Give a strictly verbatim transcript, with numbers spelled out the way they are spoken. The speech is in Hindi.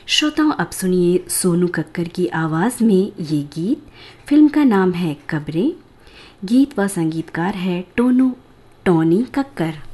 श्रोताओं, अब सुनिए सोनू कक्कर की आवाज़ में ये गीत। फिल्म का नाम है कब्रें। गीत व संगीतकार है टोनू टोनी कक्कर।